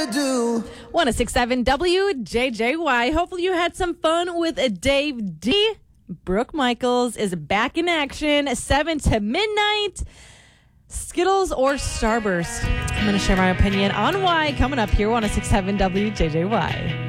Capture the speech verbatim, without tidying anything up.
I do. one oh six point seven W J J Y. Hopefully you had some fun with Dave D. Brooke Michaels is back in action, seven to midnight. Skittles or Starburst? I'm going to share my opinion on why coming up here, one oh six point seven W J J Y.